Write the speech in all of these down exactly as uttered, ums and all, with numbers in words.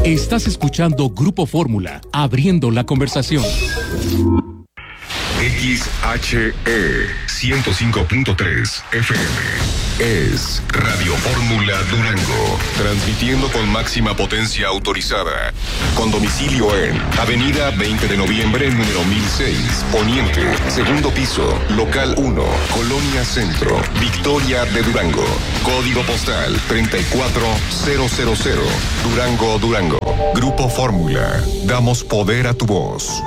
Estás escuchando Grupo Fórmula, abriendo la conversación. X H E ciento cinco punto tres F M es Radio Fórmula Durango, transmitiendo con máxima potencia autorizada, con domicilio en Avenida veinte de noviembre, número mil seis, Poniente, segundo piso, local uno, Colonia Centro, Victoria de Durango, código postal treinta y cuatro mil, Durango, Durango. Grupo Fórmula, damos poder a tu voz.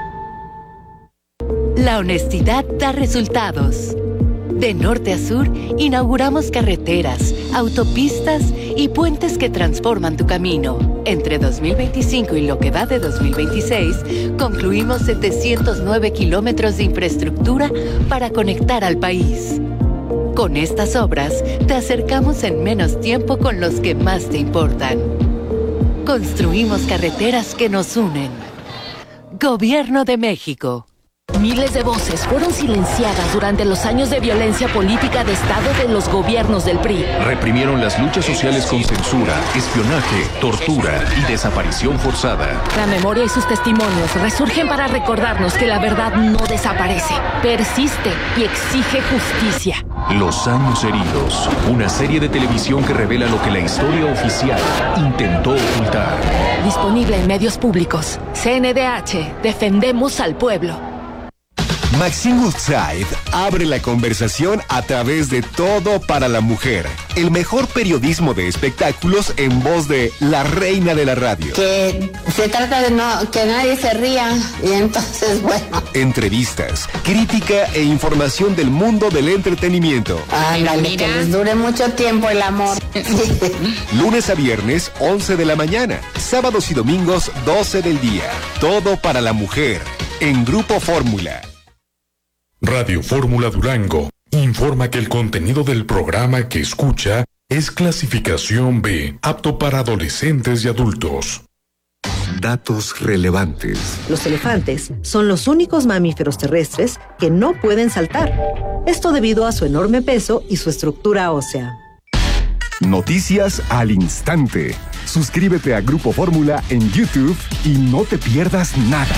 La honestidad da resultados. De norte a sur, inauguramos carreteras, autopistas y puentes que transforman tu camino. Entre dos mil veinticinco y lo que va de dos mil veintiséis, concluimos setecientos nueve kilómetros de infraestructura para conectar al país. Con estas obras, te acercamos en menos tiempo con los que más te importan. Construimos carreteras que nos unen. Gobierno de México. Miles de voces fueron silenciadas durante los años de violencia política de Estado de los gobiernos del P R I. Reprimieron las luchas sociales con censura, espionaje, tortura y desaparición forzada. La memoria y sus testimonios resurgen para recordarnos que la verdad no desaparece, persiste y exige justicia. Los años heridos, una serie de televisión que revela lo que la historia oficial intentó ocultar. Disponible en medios públicos. C N D H, defendemos al pueblo. Maxine Woodside abre la conversación a través de Todo para la Mujer, el mejor periodismo de espectáculos en voz de la reina de la radio. Que se trata de no que nadie se ría y entonces bueno. Entrevistas, crítica e información del mundo del entretenimiento. Ándale, que les dure mucho tiempo el amor. Lunes a viernes, once de la mañana. Sábados y domingos, doce del día. Todo para la Mujer, en Grupo Fórmula. Radio Fórmula Durango informa que el contenido del programa que escucha es clasificación B, apto para adolescentes y adultos. Datos relevantes. Los elefantes son los únicos mamíferos terrestres que no pueden saltar. Esto debido a su enorme peso y su estructura ósea. Noticias al instante. Suscríbete a Grupo Fórmula en YouTube y no te pierdas nada.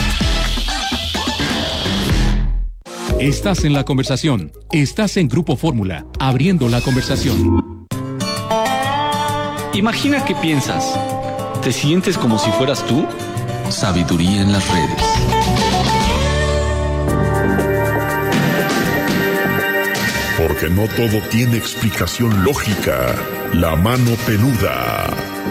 Estás en la conversación. Estás en Grupo Fórmula, abriendo la conversación. Imagina qué piensas. ¿Te sientes como si fueras tú? Sabiduría en las redes. Porque no todo tiene explicación lógica. La mano peluda.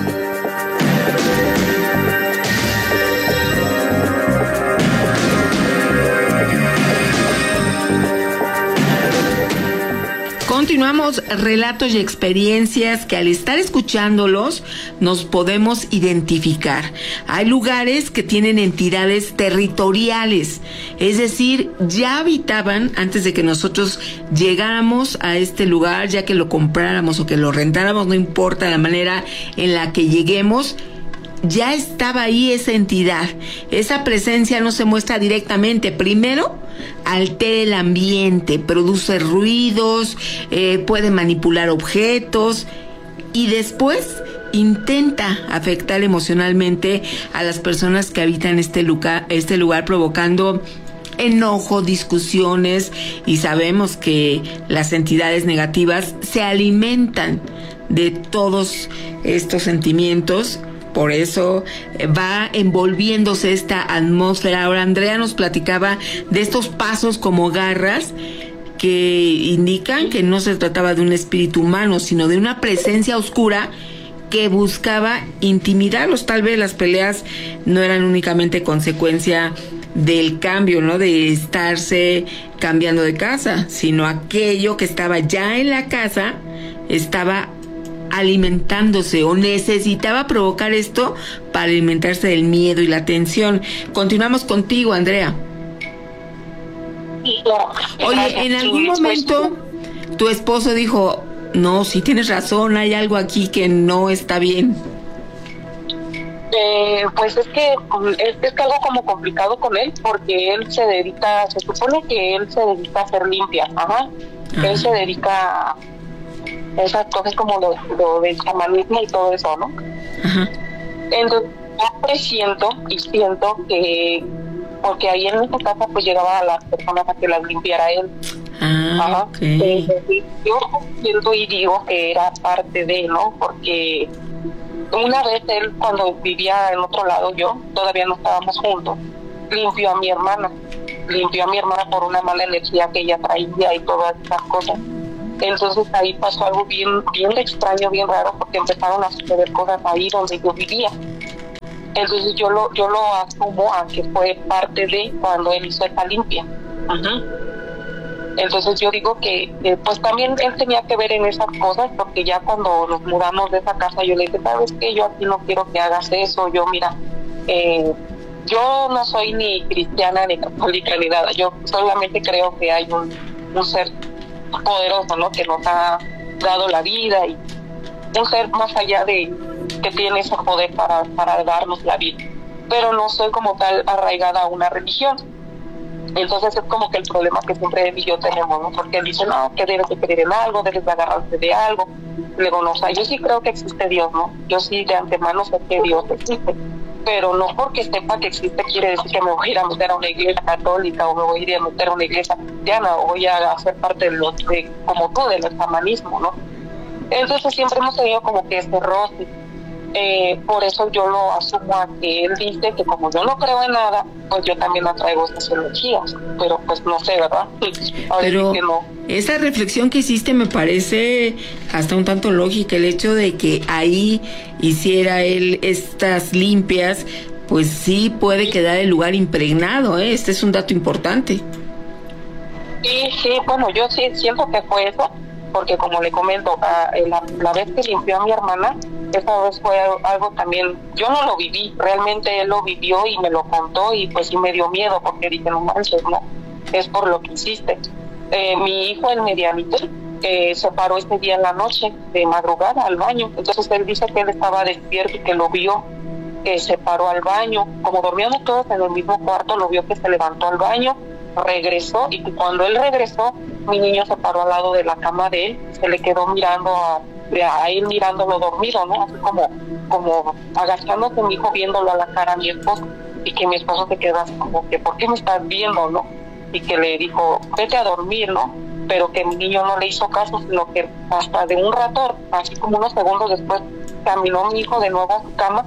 Continuamos, relatos y experiencias que al estar escuchándolos nos podemos identificar. Hay lugares que tienen entidades territoriales, es decir, ya habitaban antes de que nosotros llegáramos a este lugar, ya que lo compráramos o que lo rentáramos, no importa la manera en la que lleguemos. Ya estaba ahí esa entidad. Esa presencia no se muestra directamente. Primero, altera el ambiente, produce ruidos, eh, puede manipular objetos y después intenta afectar emocionalmente a las personas que habitan este lugar, este lugar, provocando enojo, discusiones, y sabemos que las entidades negativas se alimentan de todos estos sentimientos. Por eso va envolviéndose esta atmósfera. Ahora Andrea nos platicaba de estos pasos como garras que indican que no se trataba de un espíritu humano, sino de una presencia oscura que buscaba intimidarlos. Tal vez las peleas no eran únicamente consecuencia del cambio, ¿no? De estarse cambiando de casa, sino aquello que estaba ya en la casa estaba alimentándose o necesitaba provocar esto para alimentarse del miedo y la tensión. Continuamos contigo, Andrea. Oye, en algún momento tu esposo dijo, no, si tienes razón, hay algo aquí que no está bien. Eh, pues es que es, es algo como complicado con él, porque él se dedica, se supone que él se dedica a hacer limpia, ajá. Ajá. Él se dedica a esas cosas como lo, lo del chamanismo y todo eso, ¿no? Ajá. Entonces yo presiento y siento que, porque ahí en esa casa pues llegaba a las personas a que las limpiara él. Ah, Ajá. okay. Entonces, yo siento y digo que era parte de, ¿no? Porque una vez él, cuando vivía en otro lado, yo, todavía no estábamos juntos, limpió a mi hermana, limpió a mi hermana por una mala energía que ella traía y todas esas cosas. Entonces ahí pasó algo bien, bien extraño, bien raro, porque empezaron a suceder cosas ahí donde yo vivía. Entonces yo lo, yo lo asumo a que fue parte de cuando él hizo esa limpia. Uh-huh. Entonces yo digo que, que pues también él tenía que ver en esas cosas, porque ya cuando nos mudamos de esa casa yo le dije, ¿sabes qué? Yo aquí no quiero que hagas eso. Yo, mira, eh, yo no soy ni cristiana ni católica ni nada, yo solamente creo que hay un, un ser poderoso, ¿no? Que nos ha dado la vida, y un ser más allá de que tiene ese poder para, para darnos la vida, pero no soy como tal arraigada a una religión. Entonces es como que el problema que siempre él y yo tenemos, ¿no? Porque él dice, no, que debes de creer en algo, debes de agarrarse de algo. Luego, no, o sea, yo sí creo que existe Dios, ¿no? Yo sí de antemano sé que Dios existe, pero no porque sepa que existe quiere decir que me voy a ir a meter a una iglesia católica, o me voy a ir a meter a una iglesia cristiana, o voy a hacer parte de los, de, como tú, del chamanismo, ¿no? Entonces siempre hemos tenido como que ese roce. Eh, por eso yo lo asumo a que él dice que como yo no creo en nada, pues yo también atraigo esas energías, pero pues no sé, ¿verdad? Pero que no. Esa reflexión que hiciste me parece hasta un tanto lógica, el hecho de que ahí hiciera él estas limpias, pues sí puede quedar el lugar impregnado, ¿eh? Este es un dato importante. Sí, sí, bueno, yo sí siento que fue eso, porque como le comento, a, la, la vez que limpió a mi hermana, esa vez fue algo también, yo no lo viví, realmente él lo vivió y me lo contó, y pues sí me dio miedo, porque dije, no manches, no, es por lo que hiciste. Eh, mi hijo, el medianito, eh, se paró ese día en la noche, de madrugada, al baño. Entonces él dice que él estaba despierto y que lo vio, que se paró al baño. Como dormíamos todos en el mismo cuarto, lo vio que se levantó al baño, regresó, y que cuando él regresó, mi niño se paró al lado de la cama de él, se le quedó mirando a, a él, mirándolo dormido, ¿no? Así como, como agachándose mi hijo, viéndolo a la cara a mi esposo, y que mi esposo se quedó así como que, ¿por qué me estás viendo, no? Y que le dijo, vete a dormir, ¿no? Pero que mi niño no le hizo caso, sino que hasta de un rato, así como unos segundos después, caminó mi hijo de nuevo a su cama,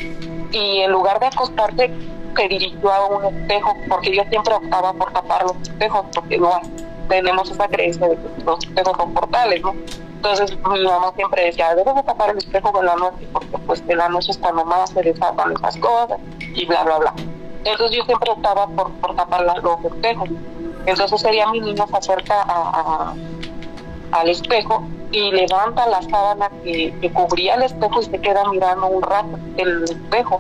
y en lugar de acostarse, se dirigió a un espejo, porque yo siempre optaba por tapar los espejos, porque no tenemos esa creencia de que los espejos son portales, ¿no? Entonces mi mamá siempre decía, debes de tapar el espejo en la noche, porque pues en la noche es cuando más se desatan esas cosas, y bla, bla, bla. Entonces yo siempre optaba por, por tapar los espejos. Entonces sería mi niño se acerca a, a, al espejo y levanta la sábana que, que cubría el espejo, y se queda mirando un rato el espejo.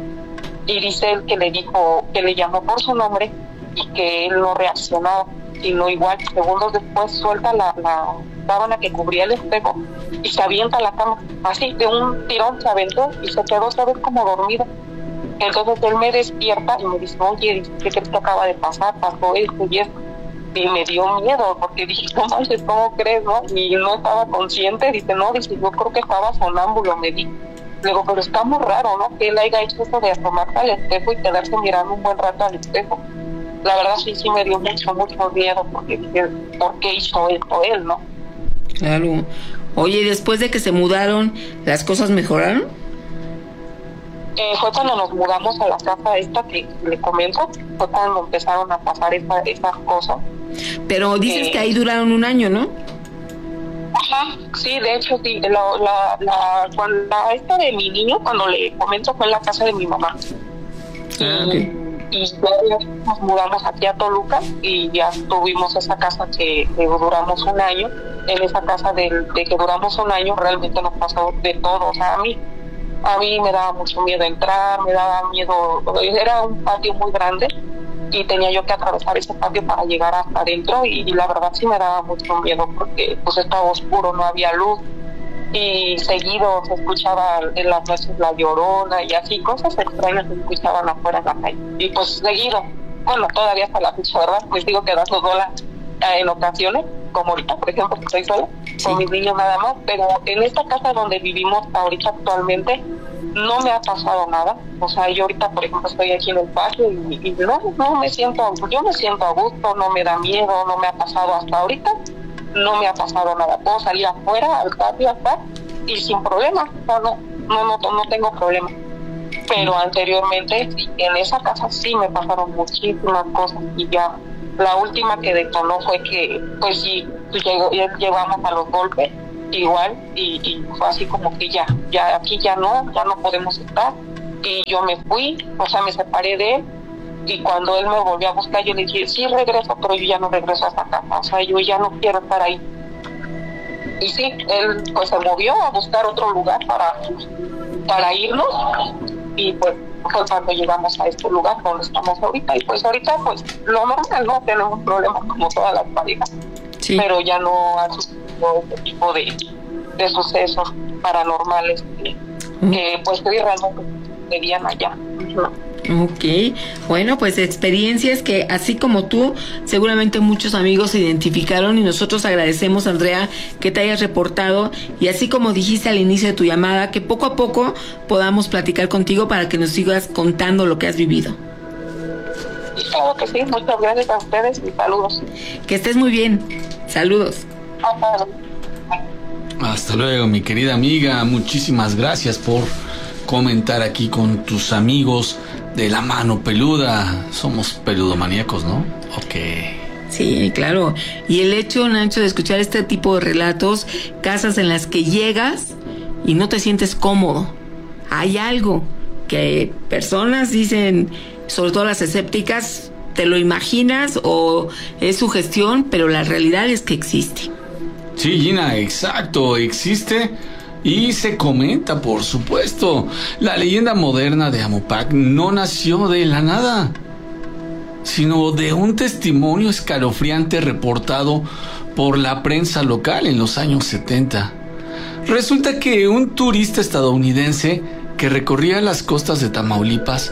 Y dice él que le dijo, que le llamó por su nombre, y que él no reaccionaba, sino igual, segundos después suelta la, la sábana que cubría el espejo y se avienta a la cama. Así, de un tirón se aventó y se quedó, ¿sabes?, como dormido. Entonces él me despierta y me dice, oye, ¿qué crees que acaba de pasar? Pasó esto y esto. Y me dio miedo, porque dije, no manches, ¿cómo crees, no? Y no estaba consciente. Dice, no, dice, yo creo que estaba sonámbulo, me di. Luego, pero está muy raro, ¿no? Que él haya hecho eso de asomarse al espejo y quedarse mirando un buen rato al espejo. La verdad sí, sí me dio mucho, mucho miedo, porque dije, ¿por qué hizo esto él, no? Claro. Oye, después de que se mudaron, ¿las cosas mejoraron? Eh, fue cuando nos mudamos a la casa esta que le comento, fue cuando empezaron a pasar esa, esas cosas. Pero dices eh, que ahí duraron un año, ¿no? Ajá, sí, de hecho sí, la, la, la, cuando, la esta de mi niño, cuando le comento, fue en la casa de mi mamá. Ah, y, okay. y ya nos mudamos aquí a Toluca, y ya tuvimos esa casa que, que duramos un año. En esa casa de, de que duramos un año realmente nos pasó de todo. O sea, a mí a mí me daba mucho miedo entrar, me daba miedo, era un patio muy grande y tenía yo que atravesar ese patio para llegar hasta adentro, y, y la verdad sí me daba mucho miedo, porque pues estaba oscuro, no había luz, y seguido se escuchaba en las noches la llorona y así, cosas extrañas se escuchaban afuera en la calle. Y pues seguido, bueno, todavía hasta la fecha, ¿verdad? Pues digo que das sola eh, en ocasiones, como ahorita, por ejemplo, que estoy sola, sí, con mis niños nada más, pero en esta casa donde vivimos ahorita actualmente, no me ha pasado nada. O sea, yo ahorita, por ejemplo, estoy aquí en el parque y, y no, no me siento, yo me siento a gusto, no me da miedo, no me ha pasado hasta ahorita, no me ha pasado nada. Puedo salir afuera, al patio, acá, y sin problema. O sea, no, no, no, no tengo problema. Pero anteriormente, en esa casa sí me pasaron muchísimas cosas y ya la última que detonó fue que, pues sí, llegó, llegamos a los golpes igual y, y fue así como que ya, ya aquí ya no, ya no podemos estar. Y yo me fui, o sea, me separé de él y cuando él me volvió a buscar yo le dije, sí regreso, pero yo ya no regreso a esta casa, o sea, yo ya no quiero estar ahí. Y sí, él pues se movió a buscar otro lugar para, para irnos y pues fue cuando llegamos a este lugar donde estamos ahorita y pues ahorita pues lo normal, no tenemos problemas como todas las parejas, sí. Pero ya no ha sucedido este tipo de, de sucesos paranormales que, mm. que pues hoy realmente veían allá. Ok, bueno, pues experiencias que así como tú, seguramente muchos amigos se identificaron y nosotros agradecemos, Andrea, que te hayas reportado y así como dijiste al inicio de tu llamada, que poco a poco podamos platicar contigo para que nos sigas contando lo que has vivido. Claro que sí, muchas gracias a ustedes y saludos. Que estés muy bien, saludos. Hasta luego. Hasta luego, mi querida amiga, muchísimas gracias por comentar aquí con tus amigos de La Mano Peluda. Somos peludomaníacos, ¿no? Ok. Sí, claro. Y el hecho, Nacho, de escuchar este tipo de relatos, casas en las que llegas y no te sientes cómodo. Hay algo que personas dicen, sobre todo las escépticas, te lo imaginas o es sugestión, pero la realidad es que existe. Sí, Gina, exacto, existe. Y se comenta, por supuesto, la leyenda moderna de Amopac no nació de la nada, sino de un testimonio escalofriante reportado por la prensa local en los años setenta. Resulta que un turista estadounidense que recorría las costas de Tamaulipas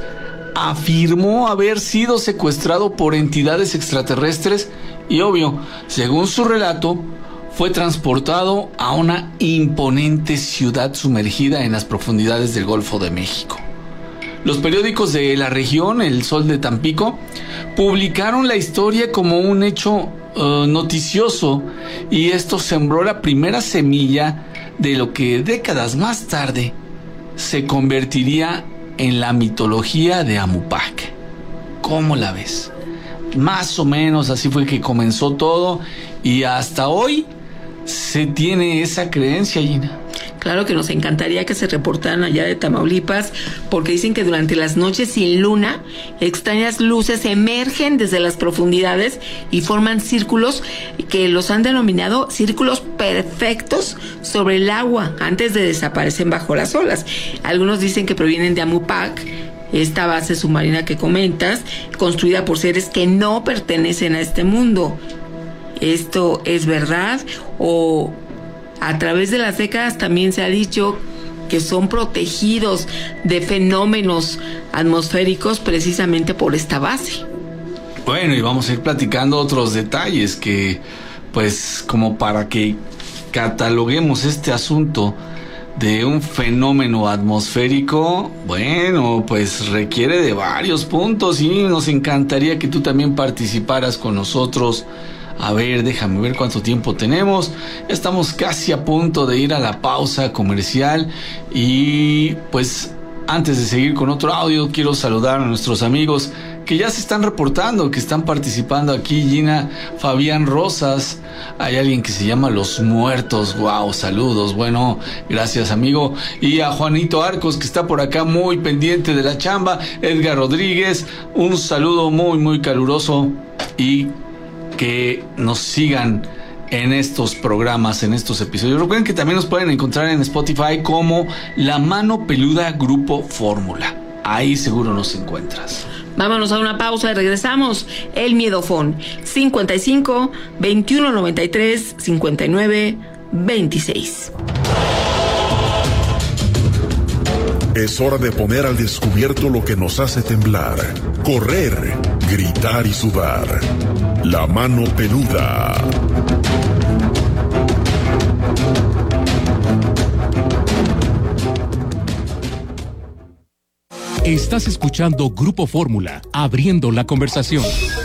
afirmó haber sido secuestrado por entidades extraterrestres y, obvio, según su relato, fue transportado a una imponente ciudad sumergida en las profundidades del Golfo de México. Los periódicos de la región, El Sol de Tampico, publicaron la historia como un hecho uh, noticioso y esto sembró la primera semilla de lo que décadas más tarde se convertiría en la mitología de Amopac. ¿Cómo la ves? Más o menos así fue que comenzó todo y hasta hoy se tiene esa creencia, Gina. Claro que nos encantaría que se reportaran allá de Tamaulipas, porque dicen que durante las noches sin luna, extrañas luces emergen desde las profundidades y forman círculos que los han denominado círculos perfectos sobre el agua antes de desaparecer bajo las olas. Algunos dicen que provienen de Amopac, esta base submarina que comentas, construida por seres que no pertenecen a este mundo. ¿Esto es verdad? O a través de las décadas también se ha dicho que son protegidos de fenómenos atmosféricos precisamente por esta base. Bueno, y vamos a ir platicando otros detalles que, pues, como para que cataloguemos este asunto de un fenómeno atmosférico, bueno, pues requiere de varios puntos y nos encantaría que tú también participaras con nosotros. A ver, déjame ver cuánto tiempo tenemos. Estamos casi a punto de ir a la pausa comercial y pues antes de seguir con otro audio quiero saludar a nuestros amigos que ya se están reportando, que están participando aquí. Gina, Fabián Rosas, hay alguien que se llama Los Muertos, wow, saludos, bueno, gracias amigo, y a Juanito Arcos que está por acá muy pendiente de la chamba, Edgar Rodríguez, un saludo muy muy caluroso y que nos sigan en estos programas, en estos episodios. Recuerden que también nos pueden encontrar en Spotify como La Mano Peluda Grupo Fórmula. Ahí seguro nos encuentras. Vámonos a una pausa y regresamos. El Miedofón cincuenta y cinco, veintiuno noventa y tres, cincuenta y nueve, veintiséis. Es hora de poner al descubierto lo que nos hace temblar, correr, gritar y sudar. La Mano Peluda. Estás escuchando Grupo Fórmula, abriendo la conversación.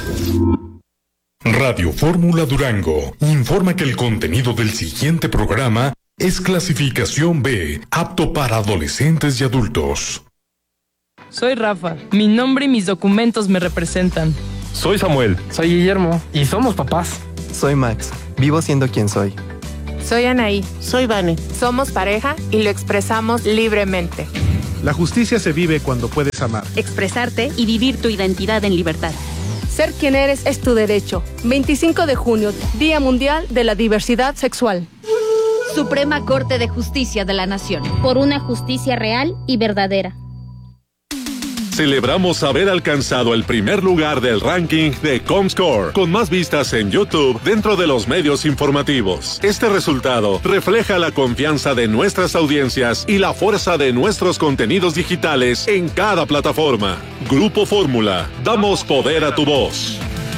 Radio Fórmula Durango informa que el contenido del siguiente programa es clasificación B, apto para adolescentes y adultos. Soy Rafa. Mi nombre y mis documentos me representan. Soy Samuel. Soy Guillermo. Y somos papás. Soy Max. Vivo siendo quien soy. Soy Anaí. Soy Vane. Somos pareja y lo expresamos libremente. La justicia se vive cuando puedes amar, expresarte y vivir tu identidad en libertad. Ser quien eres es tu derecho. veinticinco de junio, Día Mundial de la Diversidad Sexual. Suprema Corte de Justicia de la Nación. Por una justicia real y verdadera. Celebramos haber alcanzado el primer lugar del ranking de Comscore, con más vistas en YouTube dentro de los medios informativos. Este resultado refleja la confianza de nuestras audiencias y la fuerza de nuestros contenidos digitales en cada plataforma. Grupo Fórmula, damos poder a tu voz.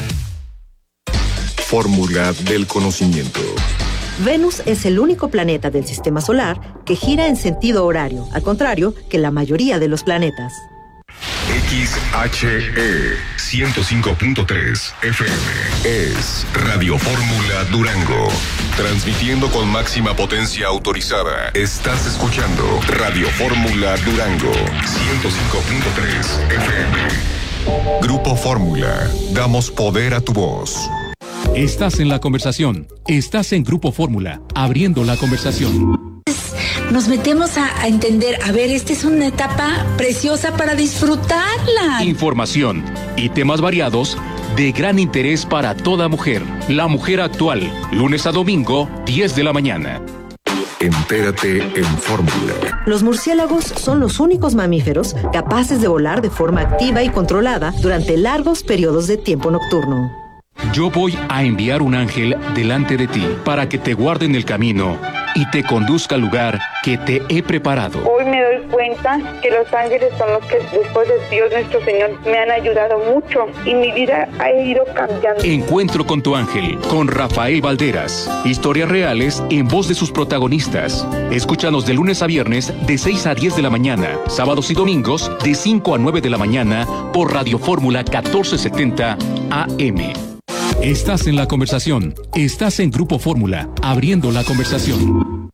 Fórmula del conocimiento. Venus es el único planeta del sistema solar que gira en sentido horario, al contrario que la mayoría de los planetas. X H E ciento cinco punto tres F M es Radio Fórmula Durango, transmitiendo con máxima potencia autorizada. Estás escuchando Radio Fórmula Durango ciento cinco punto tres F M. Grupo Fórmula, damos poder a tu voz. Estás en la conversación. Estás en Grupo Fórmula, abriendo la conversación. Nos metemos a, a entender, a ver, esta es una etapa preciosa para disfrutarla. Información y temas variados de gran interés para toda mujer. La mujer actual, lunes a domingo, diez de la mañana. Entérate en Fórmula. Los murciélagos son los únicos mamíferos capaces de volar de forma activa y controlada durante largos periodos de tiempo nocturno. Yo voy a enviar un ángel delante de ti para que te guarde en el camino y te conduzca al lugar que te he preparado. Hoy me doy cuenta que los ángeles son los que después de Dios nuestro Señor me han ayudado mucho y mi vida ha ido cambiando. Encuentro con tu ángel, con Rafael Valderas. Historias reales en voz de sus protagonistas. Escúchanos de lunes a viernes de seis a diez de la mañana, sábados y domingos de cinco a nueve de la mañana por Radio Fórmula catorce setenta A M. Estás en la conversación. Estás en Grupo Fórmula, abriendo la conversación.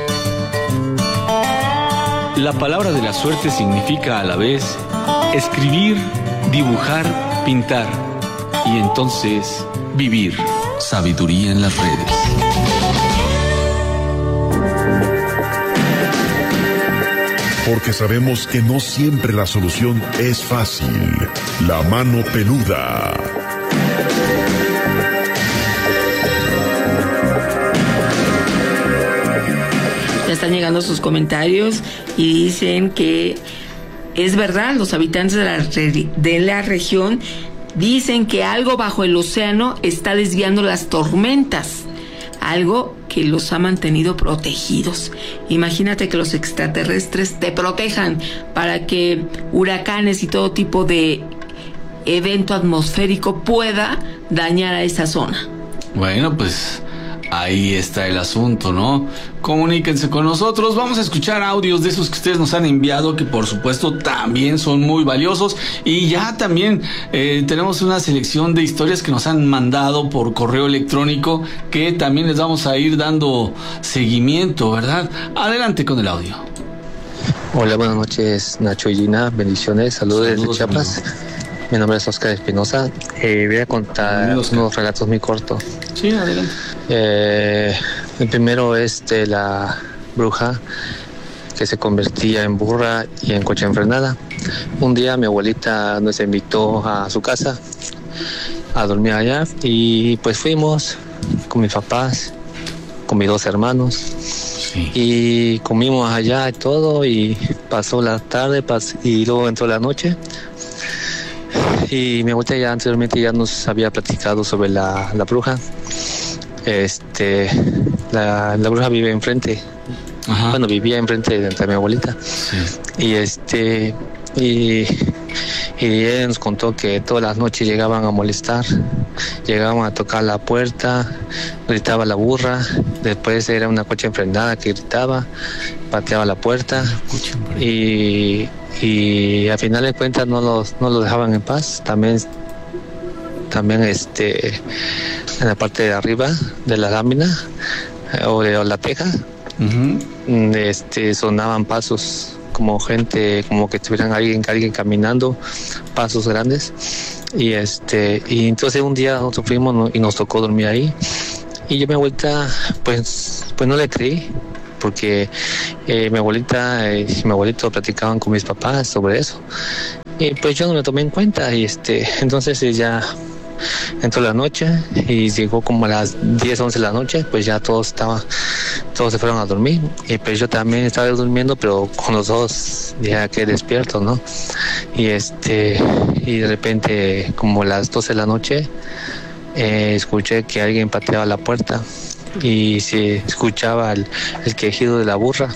La palabra de la suerte significa a la vez escribir, dibujar, pintar y entonces vivir. Sabiduría en las redes. Porque sabemos que no siempre la solución es fácil. La mano peluda. Ya están llegando sus comentarios y dicen que es verdad, los habitantes de la, de la región dicen que algo bajo el océano está desviando las tormentas, algo que los ha mantenido protegidos. Imagínate que los extraterrestres te protejan para que huracanes y todo tipo de evento atmosférico pueda dañar a esa zona. Bueno, pues ahí está el asunto, ¿no? Comuníquense con nosotros, vamos a escuchar audios de esos que ustedes nos han enviado, que por supuesto también son muy valiosos, y ya también eh, tenemos una selección de historias que nos han mandado por correo electrónico, que también les vamos a ir dando seguimiento, ¿verdad? Adelante con el audio. Hola, buenas noches, Nacho y Gina, bendiciones, saludos, saludos desde Chiapas. Amigo. Mi nombre es Oscar Espinosa. Eh, voy a contar unos relatos muy cortos. Sí, adelante. Eh, el primero es de la bruja que se convertía en burra y en coche enfrenada. Un día mi abuelita nos invitó a su casa a dormir allá y pues fuimos con mis papás, con mis dos hermanos. Sí. Y comimos allá y todo y pasó la tarde pas- y luego entró la noche. Y mi abuelita ya anteriormente ya nos había platicado sobre la, la bruja. Este, la, la bruja vive enfrente. Ajá. Bueno, vivía enfrente de, de mi abuelita. Sí. Y este, y, y ella nos contó que todas las noches llegaban a molestar, llegaban a tocar la puerta, gritaba la burra, después era una coche enfrendada que gritaba, pateaba la puerta y, y y al final de cuentas no los, no los dejaban en paz. También, también este, en la parte de arriba de la lámina o de la teja, uh-huh. este, sonaban pasos, como gente, como que tuvieran alguien, alguien caminando, pasos grandes. Y este, y entonces un día nosotros fuimos y nos tocó dormir ahí. Y yo mi abuelita, pues, pues no le creí, porque eh, mi abuelita y mi abuelito platicaban con mis papás sobre eso. Y pues yo no me tomé en cuenta, y este, entonces ya entró la noche y llegó como a las diez, once de la noche, pues ya todos estaban, todos se fueron a dormir, y pues yo también estaba durmiendo, pero con los ojos ya que despierto, ¿no? Y este, y de repente como a las doce de la noche eh, escuché que alguien pateaba la puerta y se escuchaba el, el quejido de la burra.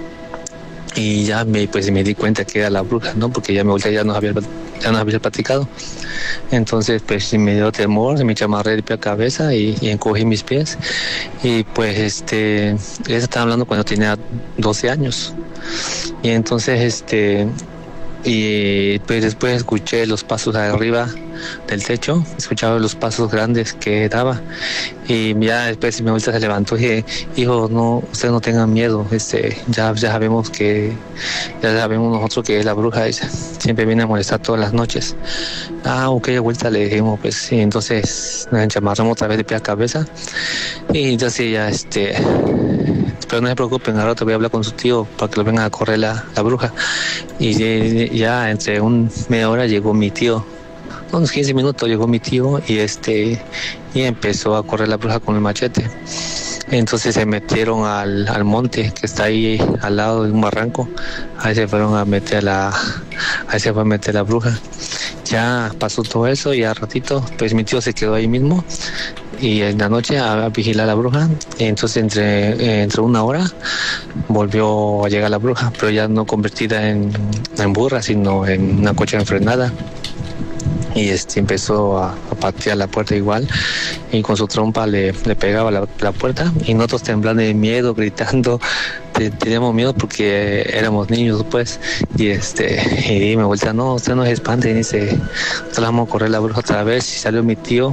Y ya me, pues me di cuenta que era la bruja, ¿no? Porque ya mi abuelita ya nos había, ya nos había platicado. Entonces, pues me dio temor, me chamarré de pie a cabeza y, y encogí mis pies. Y pues, este, ella estaba hablando cuando tenía doce años. Y entonces, este, y pues después escuché los pasos arriba del techo, escuchaba los pasos grandes que daba, y ya después mi abuelita se levantó y dije, hijo, no, ustedes no tengan miedo, este, ya, ya sabemos que, ya sabemos nosotros que es la bruja esa, siempre viene a molestar todas las noches. Ah, ok, abuelita, le dijimos, pues sí, entonces nos enchamarramos otra vez de pie a cabeza, y entonces ya, este, pero no se preocupen, ahora te voy a hablar con su tío para que lo vengan a correr la, la bruja. Y ya, ya entre un media hora llegó mi tío, unos quince minutos llegó mi tío y este y empezó a correr la bruja con el machete. Entonces se metieron al, al monte que está ahí al lado de un barranco. Ahí se fueron a meter la, ahí se fue a meter la bruja. Ya pasó todo eso y al ratito, pues mi tío se quedó ahí mismo y en la noche a, a vigilar a la bruja. Entonces entre, eh, entre una hora volvió a llegar la bruja, pero ya no convertida en, en burra, sino en una cocha enfrenada. Y este empezó a, a patear la puerta igual y con su trompa le, le pegaba la, la puerta, y nosotros temblando de miedo, gritando, te, teníamos miedo porque éramos niños pues, y este y me vuelta, no, usted no se espante, y dice, nosotros vamos a correr la bruja otra vez. Y salió mi tío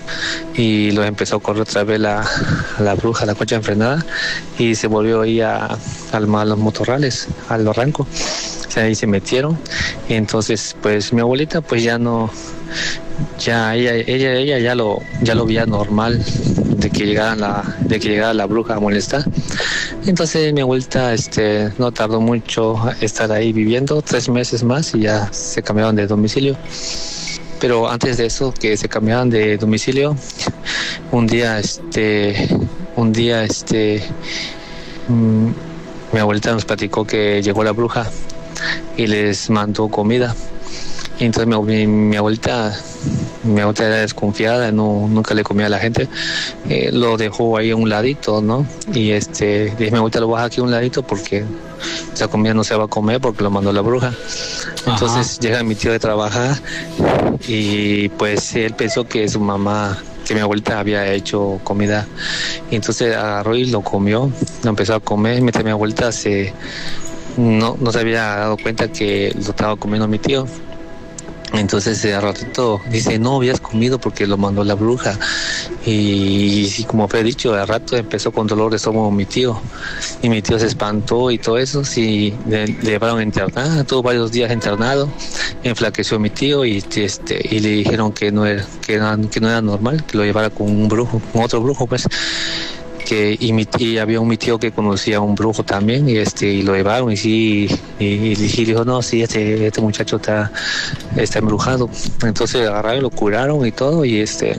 y lo empezó a correr otra vez la, la bruja, la cocha enfrenada, y se volvió ahí a, a, a los motorrales, al barranco. O sea, ahí se metieron, y entonces pues mi abuelita pues ya no, ya ella, ella, ella ya lo, ya lo veía normal de que llegara la, de que llegara la bruja a molestar. Entonces mi abuelita este no tardó mucho estar ahí viviendo, tres meses más, y ya se cambiaron de domicilio. Pero antes de eso, que se cambiaban de domicilio, un día este, un día este, mmm, mi abuelita nos platicó que llegó la bruja y les mandó comida. Y entonces mi, mi, mi abuelita mi abuelita era desconfiada, no, nunca le comía a la gente, eh, lo dejó ahí a un ladito, ¿no? Y este dije, mi abuelita lo baja aquí a un ladito porque esa comida no se va a comer porque lo mandó la bruja. Entonces Ajá. llega mi tío de trabajar y pues él pensó que su mamá, que mi abuelita había hecho comida, y entonces agarró y lo comió, lo empezó a comer, mientras mi abuelita se No, no se había dado cuenta que lo estaba comiendo mi tío. Entonces de ratito dice, no habías comido porque lo mandó la bruja. Y, y como fue dicho, de rato empezó con dolor de estómago mi tío. Y mi tío se espantó y todo eso. Sí, le, le llevaron a internar, tuvo varios días internado. Enflaqueció mi tío y este y le dijeron que no era, que era, que no era normal, que lo llevara con un brujo, con otro brujo pues. Que, y, mi, y había un mi tío que conocía a un brujo también, y este y lo llevaron y sí y, y, y dijo, no, sí, este este muchacho está está embrujado. Entonces agarraron y lo curaron y todo, y este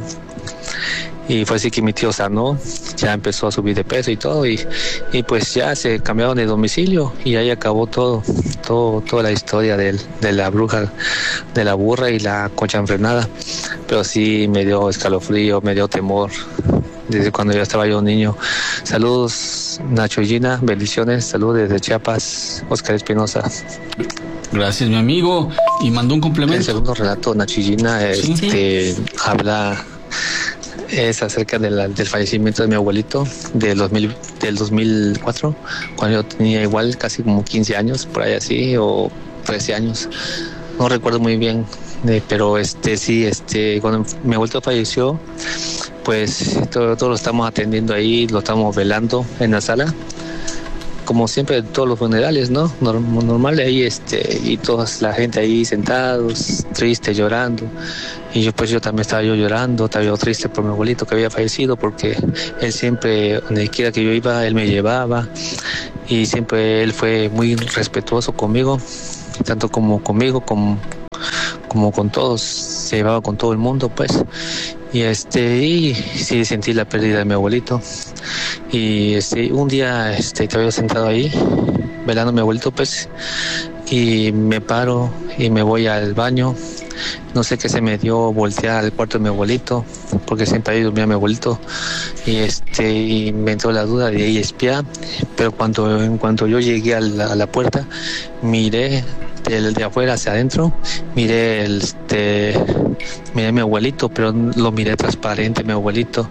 y fue así que mi tío sanó, ya empezó a subir de peso y todo, y, y pues ya se cambiaron de domicilio, y ahí acabó todo todo toda la historia del, de la bruja, de la burra y la cocha enfrenada. Pero sí me dio escalofrío, me dio temor desde cuando yo estaba yo un niño. Saludos, Nacho y Gina, bendiciones, saludos desde Chiapas, Oscar Espinosa. Gracias, mi amigo. Y mandó un complemento. El segundo relato, Nacho y Gina, este, ¿Sí? habla, es acerca de la, del fallecimiento de mi abuelito del, dos mil, del dos mil cuatro, cuando yo tenía igual casi como quince años, por ahí así, o trece años. No recuerdo muy bien, eh, pero este sí, este cuando mi abuelito falleció, pues todo, todo lo estamos atendiendo ahí, lo estamos velando en la sala, como siempre todos los funerales, ¿no? Norm, normal ahí, este, y toda la gente ahí sentados, triste, llorando. Y yo pues yo también estaba yo llorando, estaba yo triste por mi abuelito que había fallecido, porque él siempre, donde quiera que yo iba, él me llevaba, y siempre él fue muy respetuoso conmigo, tanto como conmigo, como, como con todos, se llevaba con todo el mundo, pues. Y este, y sí sentí la pérdida de mi abuelito. Y este, un día este, estaba yo sentado ahí, velando a mi abuelito, pues, y me paro y me voy al baño. No sé qué se me dio voltear al cuarto de mi abuelito, porque siempre ahí dormía mi abuelito, y este, y me entró la duda de ir a espiar, pero cuando, en cuanto yo llegué a la, a la puerta, miré de, de afuera hacia adentro, miré el, este, miré a mi abuelito, pero lo miré transparente, mi abuelito,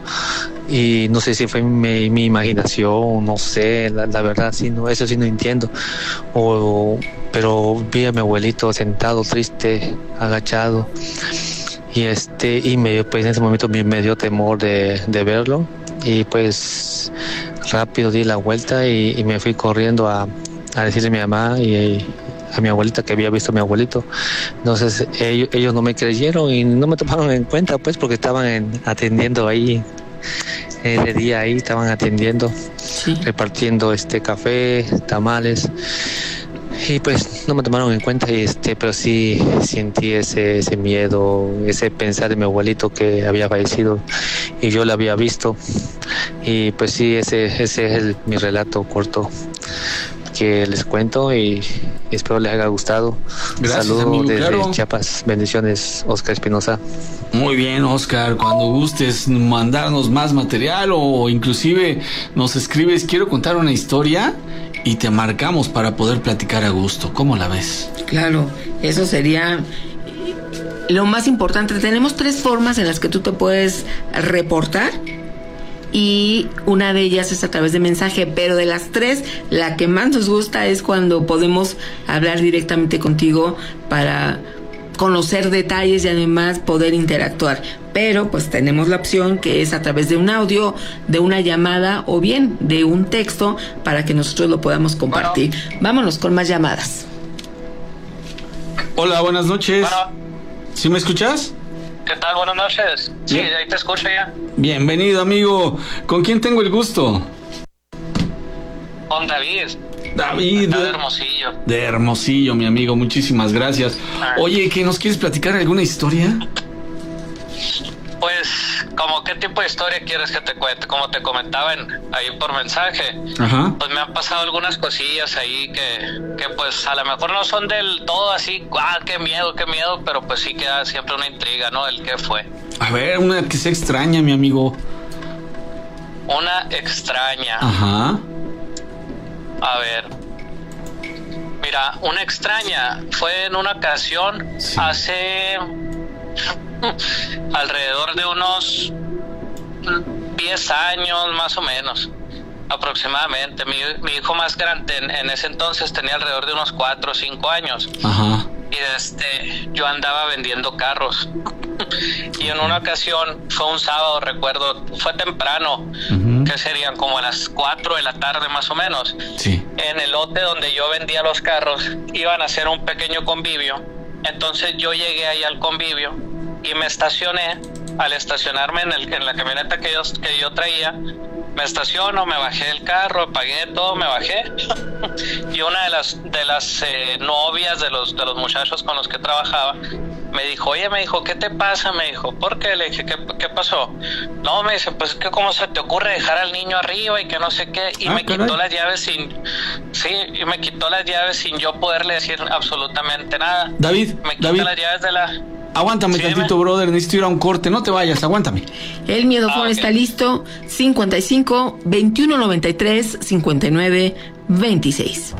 y no sé si fue mi, mi imaginación, no sé, la, la verdad, sí, no, eso sí no entiendo, o, pero vi a mi abuelito sentado, triste, agachado, y este, y me, pues en ese momento me, me dio temor de, de verlo, y pues rápido di la vuelta y, y me fui corriendo a, a decirle a mi mamá y, y a mi abuelita que había visto a mi abuelito. Entonces ellos, ellos no me creyeron y no me tomaron en cuenta, pues, porque estaban en, atendiendo ahí, eh, de día ahí estaban atendiendo, sí, repartiendo este café, tamales, y pues no me tomaron en cuenta, y este, pero sí sentí ese, ese miedo, ese pensar de mi abuelito que había fallecido y yo lo había visto, y pues sí, ese, ese es el, mi relato corto que les cuento, y espero les haya gustado. Gracias, saludos amigo, desde claro. Chiapas, bendiciones, Oscar Espinosa. Muy bien, Oscar, cuando gustes mandarnos más material o inclusive nos escribes, quiero contar una historia, y te marcamos para poder platicar a gusto. ¿Cómo la ves? Claro, eso sería lo más importante. Tenemos tres formas en las que tú te puedes reportar, y una de ellas es a través de mensaje, pero de las tres, la que más nos gusta es cuando podemos hablar directamente contigo para conocer detalles y además poder interactuar. Pero pues tenemos la opción que es a través de un audio, de una llamada o bien de un texto para que nosotros lo podamos compartir. Bueno. Vámonos con más llamadas. Hola, buenas noches. Bueno. ¿Sí me escuchas? ¿Qué tal? Buenas noches. Sí, Bien. ahí te escucho ya. Bienvenido, amigo. ¿Con quién tengo el gusto? Con David. David. De Hermosillo. De Hermosillo, mi amigo. Muchísimas gracias. Ah. Oye, ¿qué nos quieres platicar? ¿Alguna historia? Pues, ¿como qué tipo de historia quieres que te cuente? Como te comentaba en, ahí por mensaje, Ajá. pues me han pasado algunas cosillas ahí que, que pues a lo mejor no son del todo así, ah, qué miedo, qué miedo, pero pues sí queda siempre una intriga, ¿no? El qué fue. A ver, una que sea extraña, mi amigo. Una extraña. Ajá. A ver. Mira, una extraña fue en una ocasión, sí, hace alrededor de unos diez años más o menos, aproximadamente. Mi, mi hijo más grande en, en ese entonces tenía alrededor de unos cuatro o cinco años. Ajá. Y este, yo andaba vendiendo carros. Y en una ocasión, fue un sábado, recuerdo, fue temprano, uh-huh, que serían como a las cuatro de la tarde más o menos. Sí. En el lote donde yo vendía los carros, iban a hacer un pequeño convivio. Entonces yo llegué ahí al convivio y me estacioné. Al estacionarme en, el, en la camioneta que yo, que yo traía, me estaciono, me bajé del carro, pagué todo, me bajé. Y una de las de las eh, novias de los de los muchachos con los que trabajaba me dijo, oye, me dijo, ¿qué te pasa? Me dijo, ¿por qué? Le dije, ¿qué, qué pasó? No, me dice, pues, ¿qué, ¿cómo se te ocurre dejar al niño arriba y que no sé qué? Y ah, me caray. quitó las llaves sin, sí, y me quitó las llaves sin yo poderle decir absolutamente nada. David, me quitó David. las llaves de la... Aguántame sí, tantito, me... brother, necesito ir a un corte, no te vayas, aguántame. El miedofón ah, okay. está listo, cincuenta y cinco, veintiuno noventa y tres, cincuenta y nueve, veintiséis.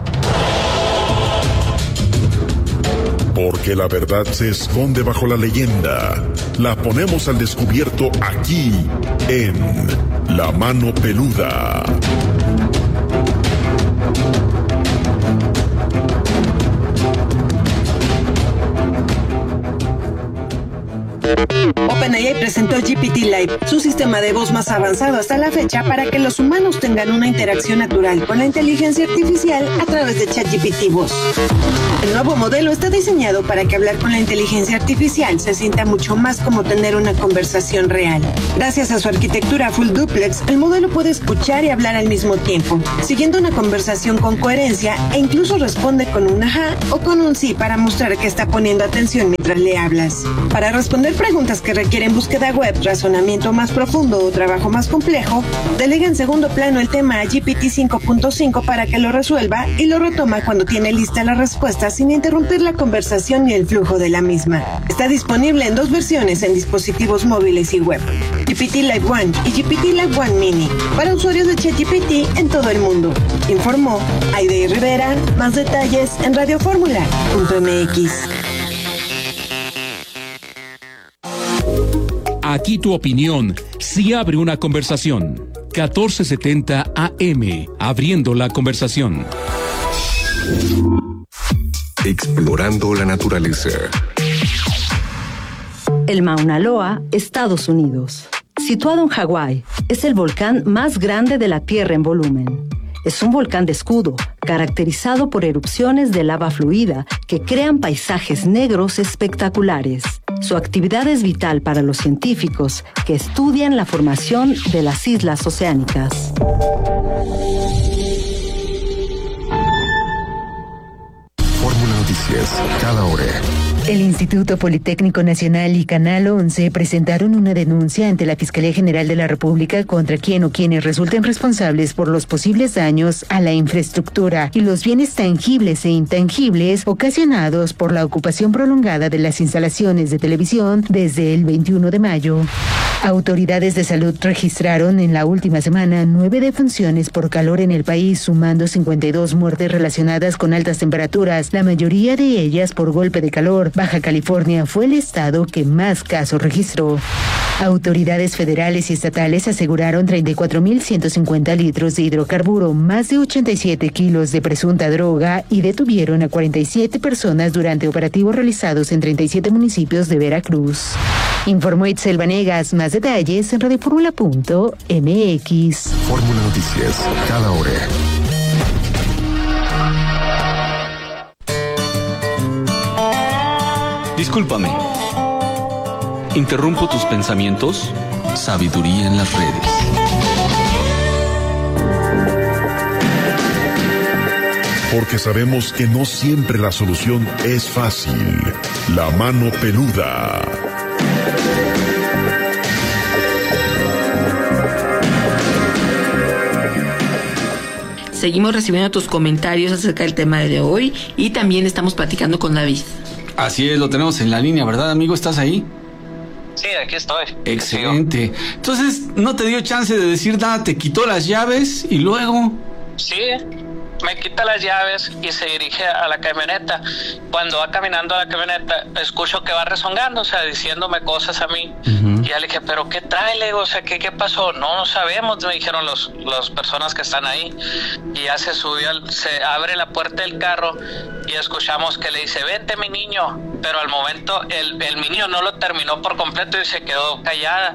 Porque la verdad se esconde bajo la leyenda. La ponemos al descubierto aquí, en La Mano Peluda. OpenAI presentó G P T Live, su sistema de voz más avanzado hasta la fecha para que los humanos tengan una interacción natural con la inteligencia artificial a través de ChatGPT Voz. El nuevo modelo está diseñado para que hablar con la inteligencia artificial se sienta mucho más como tener una conversación real. Gracias a su arquitectura full duplex, el modelo puede escuchar y hablar al mismo tiempo, siguiendo una conversación con coherencia e incluso responde con un ajá o con un sí para mostrar que está poniendo atención mientras le hablas. Para responder preguntas que requieren búsqueda web, razonamiento más profundo o trabajo más complejo, delega en segundo plano el tema a G P T cinco punto cinco para que lo resuelva y lo retoma cuando tiene lista la respuesta sin interrumpir la conversación ni el flujo de la misma. Está disponible en dos versiones en dispositivos móviles y web, G P T Live One y G P T Live One Mini, para usuarios de ChatGPT en todo el mundo. Informó Aide Rivera. Más detalles en radioformula punto m x. Aquí tu opinión sí abre una conversación. catorce setenta A M, abriendo la conversación. Explorando la naturaleza. El Mauna Loa, Estados Unidos. Situado en Hawái, es el volcán más grande de la Tierra en volumen. Es un volcán de escudo, caracterizado por erupciones de lava fluida que crean paisajes negros espectaculares. Su actividad es vital para los científicos que estudian la formación de las islas oceánicas. Fórmula Noticias, cada hora. El Instituto Politécnico Nacional y Canal once presentaron una denuncia ante la Fiscalía General de la República contra quien o quienes resulten responsables por los posibles daños a la infraestructura y los bienes tangibles e intangibles ocasionados por la ocupación prolongada de las instalaciones de televisión desde el veintiuno de mayo. Autoridades de salud registraron en la última semana nueve defunciones por calor en el país, sumando cincuenta y dos muertes relacionadas con altas temperaturas, la mayoría de ellas por golpe de calor. Baja California fue el estado que más casos registró. Autoridades federales y estatales aseguraron treinta y cuatro mil ciento cincuenta litros de hidrocarburo, más de ochenta y siete kilos de presunta droga y detuvieron a cuarenta y siete personas durante operativos realizados en treinta y siete municipios de Veracruz. Informó Itzel Vanegas. Más detalles en radioformula punto m x. Fórmula Noticias, cada hora. Discúlpame. ¿Interrumpo tus pensamientos? Sabiduría en las redes. Porque sabemos que no siempre la solución es fácil. La mano peluda. Seguimos recibiendo tus comentarios acerca del tema de hoy y también estamos platicando con David. Así es, lo tenemos en la línea, ¿verdad, amigo? ¿Estás ahí? Sí, aquí estoy. Excelente. Entonces, ¿no te dio chance de decir nada? ¿Te quitó las llaves y luego? Sí, me quita las llaves y se dirige a la camioneta. Cuando va caminando a la camioneta, escucho que va rezongando, o sea, diciéndome cosas a mí. Uh-huh. Y ya le dije, ¿pero qué trae? Le digo, o sea, ¿qué, qué pasó? No, no sabemos, me dijeron los, las personas que están ahí. Y ya se subió, se abre la puerta del carro y escuchamos que le dice, vente mi niño. Pero al momento el, el niño no lo terminó por completo y se quedó callada.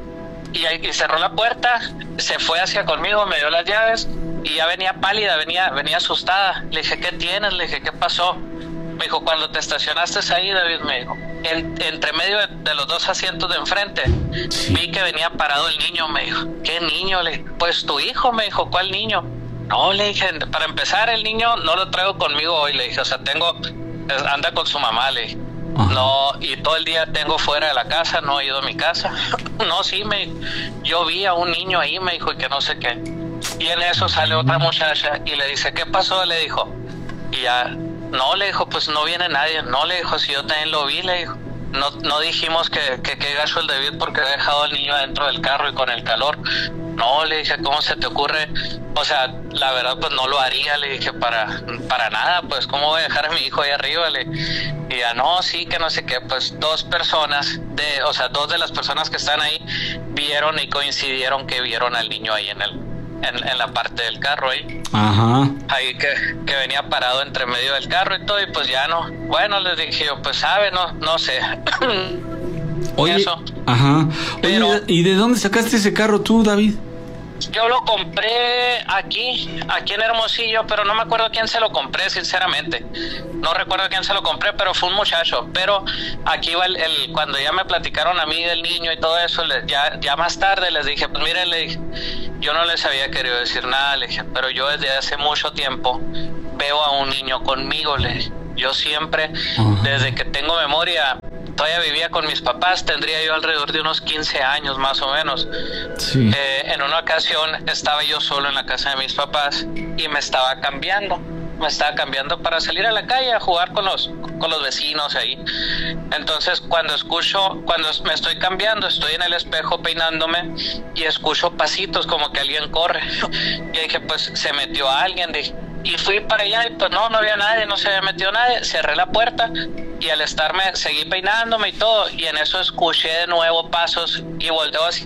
Y, y cerró la puerta, se fue hacia conmigo, me dio las llaves y ya venía pálida, venía, venía asustada. Le dije, ¿qué tienes? Le dije, ¿qué pasó? Me dijo, cuando te estacionaste ahí, David, me dijo, en, entre medio de, de los dos asientos de enfrente, vi que venía parado el niño. Me dijo, ¿qué niño? Le dije, pues tu hijo. Me dijo, ¿cuál niño? No, le dije, para empezar, el niño no lo traigo conmigo hoy. Le dije, o sea, tengo, anda con su mamá, le dije. No, y todo el día tengo fuera de la casa, no he ido a mi casa. No, sí, me, yo vi a un niño ahí, me dijo, y que no sé qué. Y en eso sale otra muchacha y le dice, ¿qué pasó? Le dijo. Y ya, no, le dijo, pues no viene nadie. No, le dijo, si yo también lo vi, le dijo. No, no dijimos que, que, que gacho el David porque he dejado al niño adentro del carro y con el calor. No, le dije, ¿cómo se te ocurre? O sea, la verdad, pues no lo haría, le dije, para, para nada, pues, ¿cómo voy a dejar a mi hijo ahí arriba? Le, y ya, no, sí, que no sé qué, pues, dos personas, de, o sea, dos de las personas que están ahí vieron y coincidieron que vieron al niño ahí en el, en, en la parte del carro ahí. Ajá. Ahí que, que venía parado entre medio del carro y todo, y pues ya no. Bueno, les dije yo, pues, sabe, no, no sé. Oye, eso. Ajá. Oye, Pero, ¿y de dónde sacaste ese carro tú, David? Yo lo compré aquí, aquí en Hermosillo, pero no me acuerdo quién se lo compré, sinceramente. No recuerdo quién se lo compré, pero fue un muchacho. Pero aquí va el, el cuando ya me platicaron a mí del niño y todo eso, les, ya, ya más tarde les dije, pues miren, le dije, yo no les había querido decir nada, le dije, pero yo desde hace mucho tiempo veo a un niño conmigo, le dije. Yo siempre, uh-huh. desde que tengo memoria, todavía vivía con mis papás, tendría yo alrededor de unos quince años más o menos. Sí. Eh, en una ocasión estaba yo solo en la casa de mis papás y me estaba cambiando, me estaba cambiando para salir a la calle a jugar con los, con los vecinos ahí. Entonces cuando escucho, cuando me estoy cambiando, estoy en el espejo peinándome y escucho pasitos como que alguien corre. Y dije, pues se metió alguien, dije. Y fui para allá y pues no, no había nadie, no se había metido nadie, cerré la puerta y al estarme, seguí peinándome y todo, y en eso escuché de nuevo pasos y volteo así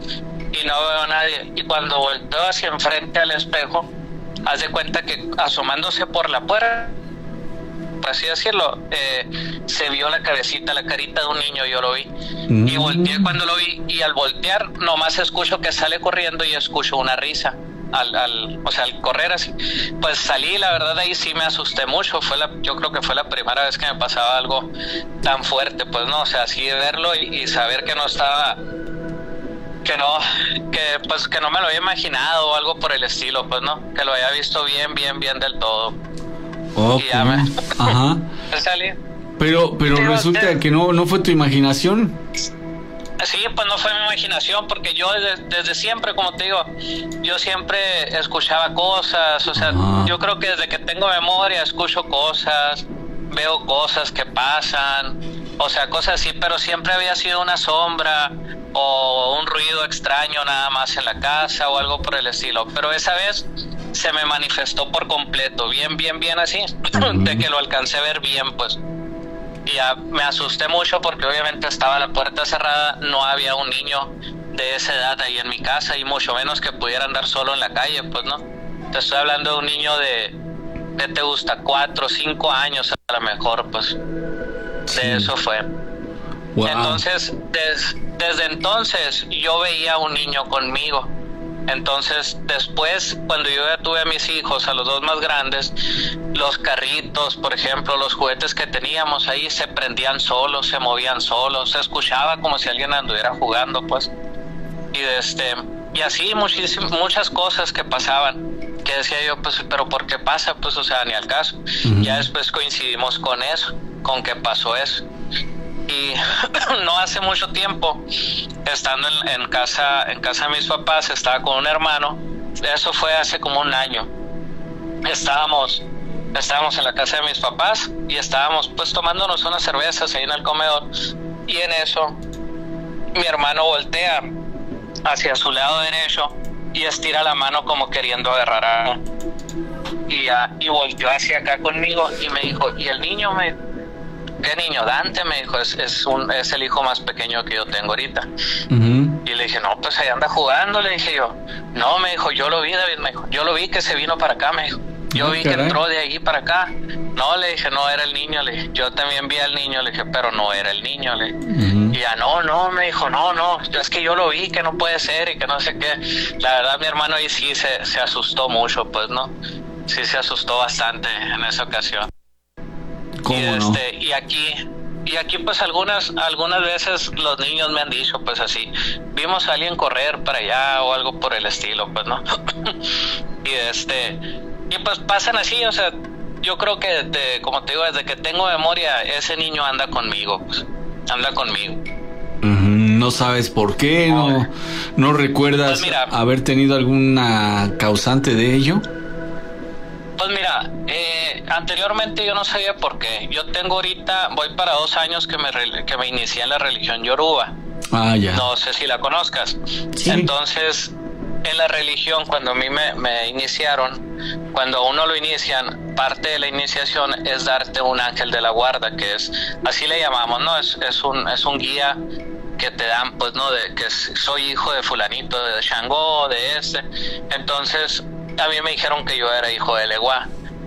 y no veo a nadie, y cuando volteo hacia enfrente al espejo, haz de cuenta que asomándose por la puerta, por así decirlo, eh, se vio la cabecita, la carita de un niño, yo lo vi, mm. y volteé cuando lo vi, y al voltear nomás escucho que sale corriendo y escucho una risa. Al, al, o sea, al correr así, pues salí, la verdad ahí sí me asusté mucho, fue la, yo creo que fue la primera vez que me pasaba algo tan fuerte, pues no, o sea, así de verlo y, y saber que no estaba, que no, que pues que no me lo había imaginado o algo por el estilo, pues no, que lo había visto bien, bien, bien del todo. Okay. Y ya me, Ajá. salí. Pero, pero sí, resulta usted... que no, no fue tu imaginación. Sí, pues no fue mi imaginación, porque yo desde, desde siempre, como te digo, yo siempre escuchaba cosas, o sea, uh-huh. yo creo que desde que tengo memoria escucho cosas, veo cosas que pasan, o sea, cosas así, pero siempre había sido una sombra o un ruido extraño nada más en la casa o algo por el estilo, pero esa vez se me manifestó por completo, bien, bien, bien así, uh-huh. de que lo alcancé a ver bien, pues. Y ya me asusté mucho porque obviamente estaba la puerta cerrada, no había un niño de esa edad ahí en mi casa y mucho menos que pudiera andar solo en la calle, pues no. Te estoy hablando de un niño de, ¿qué te gusta? Cuatro, cinco años a lo mejor, pues. Sí. De eso fue. Wow. Entonces, des, desde entonces yo veía a un niño conmigo. Entonces después, cuando yo ya tuve a mis hijos, a los dos más grandes, los carritos, por ejemplo, los juguetes que teníamos ahí se prendían solos, se movían solos, se escuchaba como si alguien anduviera jugando, pues. Y este, y así muchísimas, muchas cosas que pasaban, que decía yo, pues, pero ¿por qué pasa? Pues, o sea, ni al caso. Uh-huh. Ya después coincidimos con eso, con que pasó eso. Y no hace mucho tiempo, estando en, en casa en casa de mis papás, estaba con un hermano, eso fue hace como un año, estábamos estábamos en la casa de mis papás y estábamos pues tomándonos unas cervezas ahí en el comedor, y en eso mi hermano voltea hacia su lado derecho y estira la mano como queriendo agarrar a y, uh, y volteó hacia acá conmigo y me dijo, ¿y el niño? Me ¿qué niño? Dante, me dijo, es, es, un, es el hijo más pequeño que yo tengo ahorita. Uh-huh. Y le dije, no, pues ahí anda jugando, le dije yo. No, me dijo, yo lo vi, David, me dijo, yo lo vi que se vino para acá, me dijo. Yo oh, vi caray. que entró de ahí para acá. No, le dije, no era el niño, le dije. Yo también vi al niño, le dije, pero no era el niño, le dije. Uh-huh. Y ya, no, no, me dijo, no, no, es que yo lo vi, que no puede ser y que no sé qué. La verdad, mi hermano ahí sí se, se asustó mucho, pues, ¿no? Sí se asustó bastante en esa ocasión. ¿Cómo y no? este y aquí y aquí pues algunas algunas veces los niños me han dicho pues así, vimos a alguien correr para allá o algo por el estilo, pues no. y este y pues pasan así, o sea, yo creo que de, como te digo, desde que tengo memoria ese niño anda conmigo, pues anda conmigo. No sabes por qué, no no recuerdas pues mira, haber tenido alguna causante de ello. Pues mira, eh, anteriormente yo no sabía por qué. Yo tengo ahorita, voy para dos años que me que me inicié en la religión yoruba. Ah, ya. No sé si la conozcas. Sí. Entonces, en la religión, cuando a mí me, me iniciaron, cuando a uno lo inician, parte de la iniciación es darte un ángel de la guarda, que es, así le llamamos, ¿no? Es, es un es un guía que te dan, pues, ¿no? De que soy hijo de fulanito, de Shango, de este. Entonces, a mí me dijeron que yo era hijo de Leguá.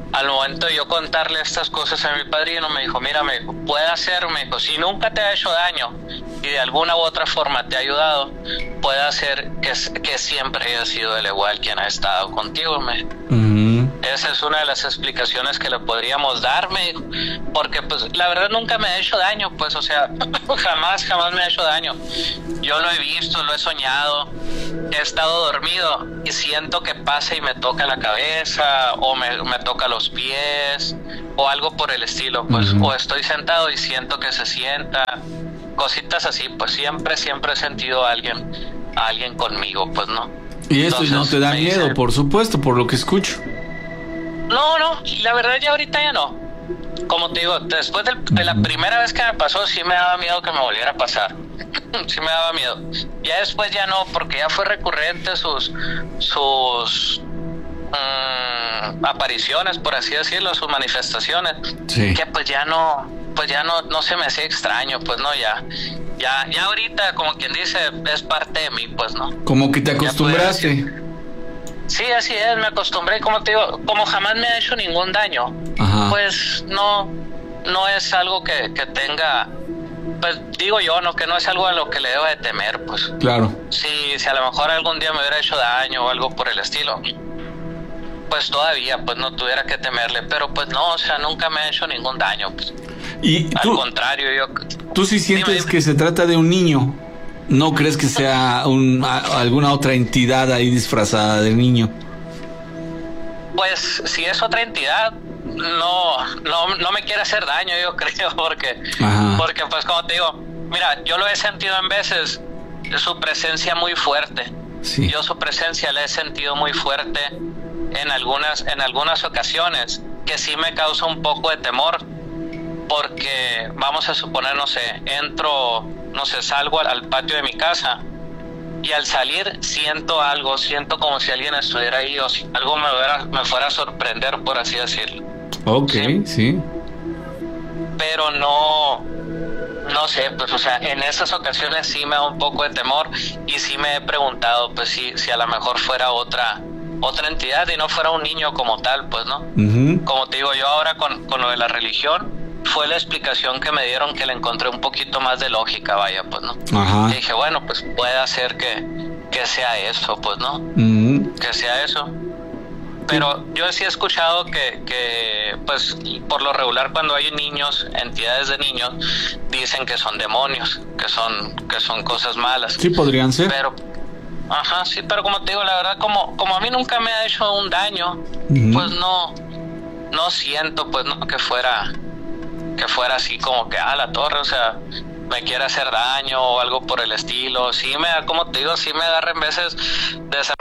al momento de yo contarle estas cosas a mi padrino, me dijo, mira, me dijo, puede hacer, me dijo, si nunca te ha hecho daño y de alguna u otra forma te ha ayudado, puede hacer que, que siempre haya sido el igual quien ha estado contigo, me dijo. Uh-huh. Esa es una de las explicaciones que le podríamos dar, me dijo, porque pues la verdad nunca me ha hecho daño, pues, o sea, jamás, jamás me ha hecho daño. Yo lo he visto, lo he soñado, he estado dormido y siento que pasa y me toca la cabeza o me, me toca los pies o algo por el estilo, pues, uh-huh. o estoy sentado y siento que se sienta, cositas así, pues siempre, siempre he sentido a alguien, a alguien conmigo, pues, ¿no? Y esto Entonces, no te da miedo, dice, por supuesto, por lo que escucho. No, no, la verdad ya ahorita ya no. Como te digo, después del, de la primera vez que me pasó, sí me daba miedo que me volviera a pasar. Sí me daba miedo. Ya después ya no, porque ya fue recurrente sus sus um, apariciones, por así decirlo, sus manifestaciones. Sí. Que pues ya no, pues ya no, no se me hacía extraño, pues no, ya. Ya, ya ahorita, como quien dice, es parte de mí, pues no. Como que te acostumbraste. Sí, así es, me acostumbré, como te digo, como jamás me ha hecho ningún daño, Ajá. pues no, no es algo que, que tenga, pues digo yo, no, que no es algo a lo que le deba de temer, pues. Claro. Sí, si a lo mejor algún día me hubiera hecho daño o algo por el estilo, pues todavía, pues no tuviera que temerle, pero pues no, o sea, nunca me ha hecho ningún daño, pues. Y tú, al contrario, yo... ¿Tú sí sientes dime, dime. que se trata de un niño? ¿No crees que sea un, a, alguna otra entidad ahí disfrazada de niño? Pues si es otra entidad, no, no, no me quiere hacer daño, yo creo, porque, porque pues como te digo, mira, yo lo he sentido en veces, su presencia muy fuerte. Sí. Yo su presencia la he sentido muy fuerte en algunas, en algunas ocasiones, que sí me causa un poco de temor, porque vamos a suponer, no sé, entro, no sé, salgo al, al patio de mi casa y al salir siento algo, siento como si alguien estuviera ahí o si algo me, hubiera, me fuera a sorprender, por así decirlo. Ok, sí. sí. Pero no, no sé, pues, o sea, en esas ocasiones sí me da un poco de temor y sí me he preguntado, pues, si, si a lo mejor fuera otra, otra entidad y no fuera un niño como tal, pues, ¿no? Uh-huh. Como te digo, yo ahora con, con lo de la religión, fue la explicación que me dieron que le encontré un poquito más de lógica, vaya, pues, ¿no? Ajá. Y dije, bueno, pues puede ser que, que sea eso, pues, ¿no? Uh-huh. Que sea eso. Pero yo sí he escuchado que, que, pues, por lo regular cuando hay niños, entidades de niños, dicen que son demonios, que son, que son cosas malas. Sí, podrían ser. Pero, ajá, sí, pero como te digo, la verdad, como, como a mí nunca me ha hecho un daño, uh-huh. pues no, no siento, pues, no, que fuera... que fuera así como que a ah, la torre, o sea, me quiere hacer daño o algo por el estilo. Sí me da, como te digo, sí me agarra en veces de esa...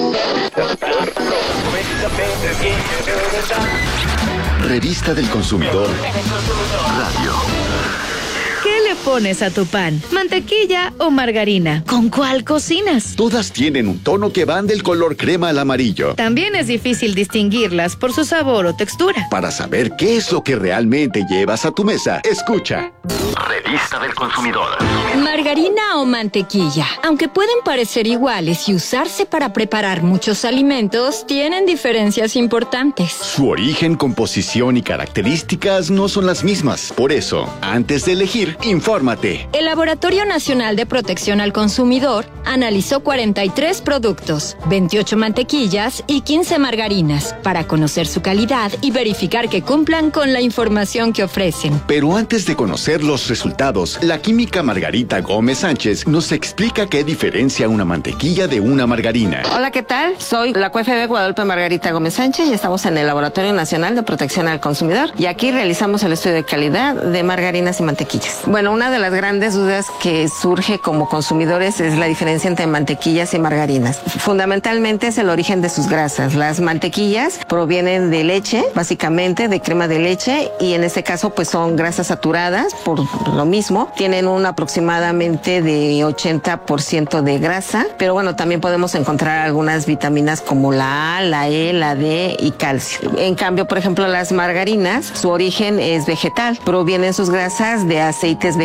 Revista del Consumidor Radio. ¿Qué le pones a tu pan? ¿Mantequilla o margarina? ¿Con cuál cocinas? Todas tienen un tono que van del color crema al amarillo. También es difícil distinguirlas por su sabor o textura. Para saber qué es lo que realmente llevas a tu mesa, escucha. Revista del Consumidor. Margarina o mantequilla, aunque pueden parecer iguales y usarse para preparar muchos alimentos, tienen diferencias importantes. Su origen, composición y características no son las mismas. Por eso, antes de elegir, infórmate. El Laboratorio Nacional de Protección al Consumidor analizó cuarenta y tres productos, veintiocho mantequillas y quince margarinas para conocer su calidad y verificar que cumplan con la información que ofrecen. Pero antes de conocer los resultados, la química Margarita Gómez Sánchez nos explica qué diferencia una mantequilla de una margarina. Hola, ¿qué tal? Soy la Q F B Guadalupe Margarita Gómez Sánchez y estamos en el Laboratorio Nacional de Protección al Consumidor y aquí realizamos el estudio de calidad de margarinas y mantequillas. Bueno, una de las grandes dudas que surge como consumidores es la diferencia entre mantequillas y margarinas. Fundamentalmente es el origen de sus grasas. Las mantequillas provienen de leche, básicamente de crema de leche, y en este caso pues son grasas saturadas, por lo mismo, tienen un aproximadamente de ochenta por ciento de grasa, pero bueno, también podemos encontrar algunas vitaminas como la A, la E, la D y calcio. En cambio, por ejemplo, las margarinas, su origen es vegetal, provienen sus grasas de aceites vegetales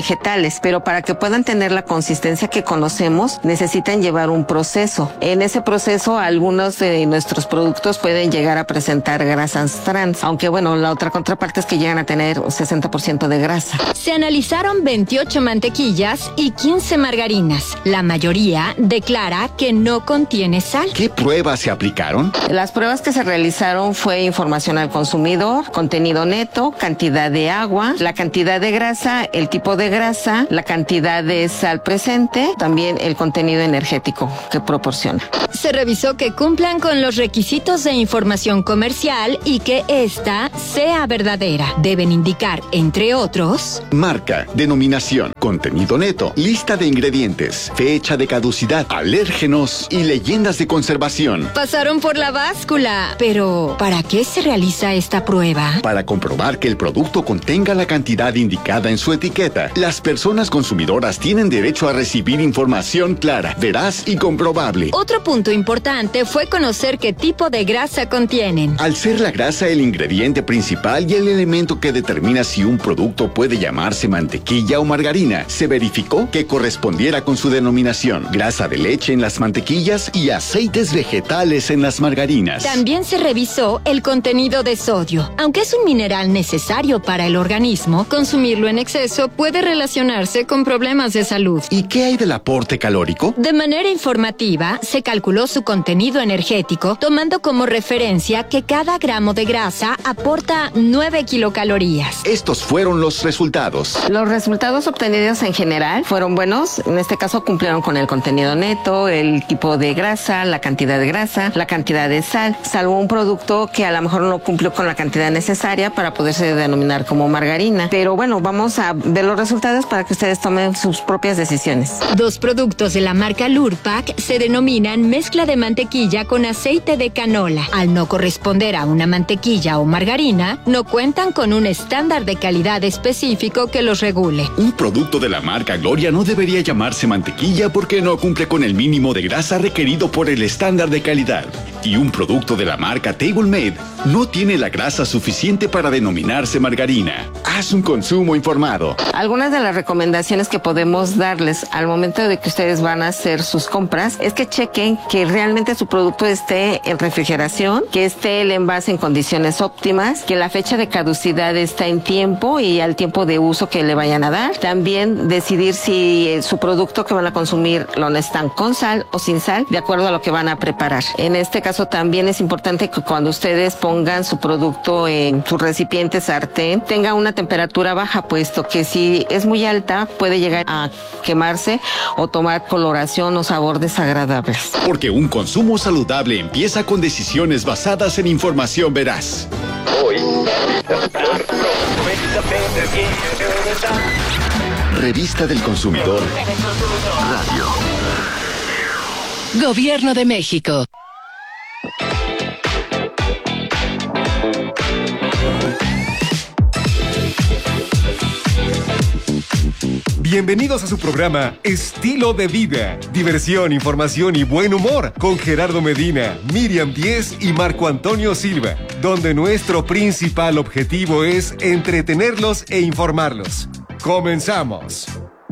vegetales, pero para que puedan tener la consistencia que conocemos, necesitan llevar un proceso. En ese proceso, algunos de nuestros productos pueden llegar a presentar grasas trans, aunque bueno, la otra contraparte es que llegan a tener un sesenta por ciento de grasa. Se analizaron veintiocho mantequillas y quince margarinas. La mayoría declara que no contiene sal. ¿Qué pruebas se aplicaron? Las pruebas que se realizaron fue información al consumidor, contenido neto, cantidad de agua, la cantidad de grasa, el tipo de grasa, la cantidad de sal presente, también el contenido energético que proporciona. Se revisó que cumplan con los requisitos de información comercial y que ésta sea verdadera. Deben indicar, entre otros, marca, denominación, contenido neto, lista de ingredientes, fecha de caducidad, alérgenos y leyendas de conservación. Pasaron por la báscula. Pero, ¿para qué se realiza esta prueba? Para comprobar que el producto contenga la cantidad indicada en su etiqueta. Las personas consumidoras tienen derecho a recibir información clara, veraz y comprobable. Otro punto importante fue conocer qué tipo de grasa contienen. Al ser la grasa el ingrediente principal y el elemento que determina si un producto puede llamarse mantequilla o margarina, se verificó que correspondiera con su denominación: grasa de leche en las mantequillas y aceites vegetales en las margarinas. También se revisó el contenido de sodio. Aunque es un mineral necesario para el organismo, consumirlo en exceso puede relacionarse con problemas de salud. ¿Y qué hay del aporte calórico? De manera informativa, se calculó su contenido energético, tomando como referencia que cada gramo de grasa aporta nueve kilocalorías. Estos fueron los resultados. Los resultados obtenidos en general fueron buenos. En este caso cumplieron con el contenido neto, el tipo de grasa, la cantidad de grasa, la cantidad de sal, salvo un producto que a lo mejor no cumplió con la cantidad necesaria para poderse denominar como margarina. Pero bueno, vamos a ver los resultados para que ustedes tomen sus propias decisiones. Dos productos de la marca Lurpak se denominan mezcla de mantequilla con aceite de canola. Al no corresponder a una mantequilla o margarina, no cuentan con un estándar de calidad específico que los regule. Un producto de la marca Gloria no debería llamarse mantequilla porque no cumple con el mínimo de grasa requerido por el estándar de calidad. Y un producto de la marca Table Made no tiene la grasa suficiente para denominarse margarina. Haz un consumo informado. Algunas de las recomendaciones que podemos darles al momento de que ustedes van a hacer sus compras es que chequen que realmente su producto esté en refrigeración, que esté el envase en condiciones óptimas, que la fecha de caducidad está en tiempo y al tiempo de uso que le vayan a dar. También decidir si su producto que van a consumir lo necesitan con sal o sin sal, de acuerdo a lo que van a preparar. En este caso también es importante que cuando ustedes pongan su producto en su recipiente sartén, tenga una temperatura baja, puesto que si es muy alta puede llegar a quemarse o tomar coloración o sabor desagradables. Porque un consumo saludable empieza con decisiones basadas en información veraz. Hoy. Revista del Consumidor. Radio. Gobierno de México. Bienvenidos a su programa Estilo de Vida, diversión, información y buen humor con Gerardo Medina, Miriam Díez y Marco Antonio Silva, donde nuestro principal objetivo es entretenerlos e informarlos. ¡Comenzamos!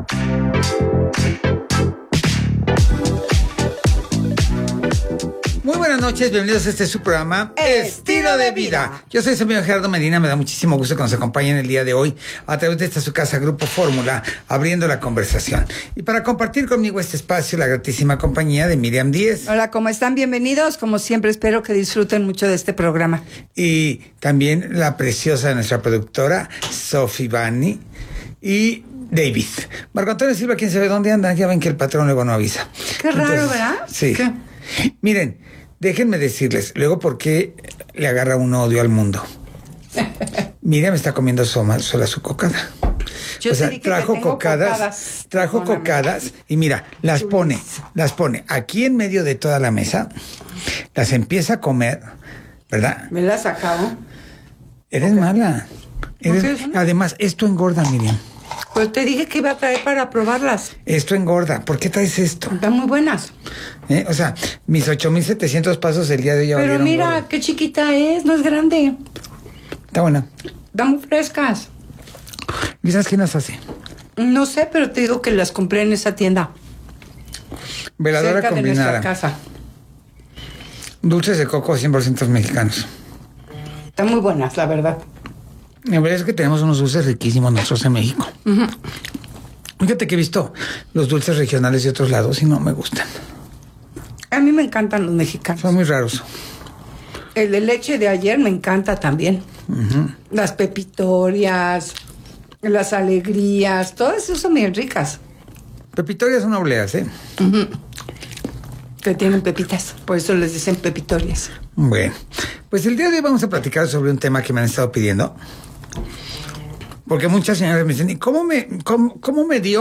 Muy buenas noches, bienvenidos a este su programa Estilo de Vida. Yo soy su amigo Gerardo Medina, me da muchísimo gusto que nos acompañen el día de hoy a través de esta su casa Grupo Fórmula, abriendo la conversación. Y para compartir conmigo este espacio, la gratísima compañía de Miriam Díez. Hola, ¿cómo están? Bienvenidos. Como siempre, espero que disfruten mucho de este programa. Y también la preciosa de nuestra productora, Sophie Bani y David. Marco Antonio Silva, quién sabe dónde anda, ya ven que el patrón luego no avisa. Qué raro, Entonces, ¿verdad? Sí. ¿Qué? Miren, déjenme decirles, luego por qué le agarra un odio al mundo. Miriam está comiendo sola, sola su cocada. Yo o sea, que trajo que cocadas, cocadas, trajo perdóname. cocadas y mira, las pone, las pone aquí en medio de toda la mesa, las empieza a comer, ¿verdad? ¿Me las acabo? Eres okay. mala. Eres, okay, ¿no? Además, esto engorda, Miriam. Pues te dije que iba a traer para probarlas. Esto engorda. ¿Por qué traes esto? Están muy buenas. ¿Eh? O sea, mis ocho mil setecientos pasos el día de hoy ya Pero mira, gordo. Qué chiquita es, no es grande. Está buena. Están muy frescas. ¿Y sabes quién las hace? No sé, pero te digo que las compré en esa tienda. Veladora cerca combinada. de nuestra casa. Dulces de coco cien por ciento mexicanos. Están muy buenas, la verdad. La verdad es que tenemos unos dulces riquísimos nosotros en México. Uh-huh. Fíjate que he visto los dulces regionales de otros lados y no me gustan. A mí me encantan los mexicanos. Son muy raros. El de leche de ayer me encanta también. Uh-huh. Las pepitorias, las alegrías, todas esas son bien ricas. Pepitorias son obleas, ¿eh? Uh-huh. Que tienen pepitas, por eso les dicen pepitorias. Bueno, pues el día de hoy vamos a platicar sobre un tema que me han estado pidiendo. Porque muchas señoras me dicen, ¿y cómo me, cómo, cómo me dio